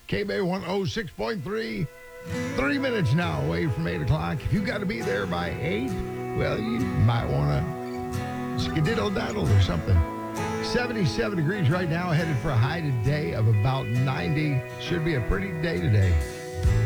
K-Bay 106.3. 3 minutes now away from 8 o'clock. If you got to be there by 8, well, you might want to skedaddle-daddle or something. 77 degrees right now, headed for a high today of about 90. Should be a pretty day today.